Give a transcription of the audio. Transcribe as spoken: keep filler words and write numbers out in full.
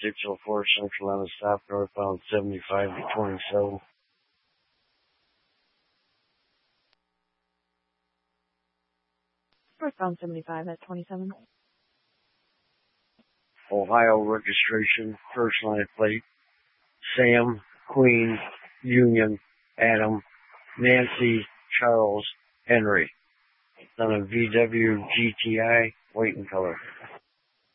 six oh four Central Line Stop, northbound seventy-five to twenty-seven. Northbound seventy-five at twenty-seven. Ohio registration, first line plate, Sam, Queen, Union, Adam, Nancy, Charles, Henry. On a V W G T I, white in color.